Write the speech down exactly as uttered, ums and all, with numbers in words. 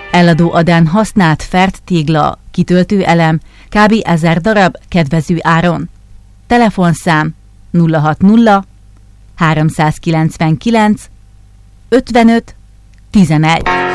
Eladó adán használt fert tégla, kitöltő elem, kb. ezer darab kedvező áron. Telefonszám nulla hat nulla háromszázkilencvenkilenc ötvenöt tizenegy.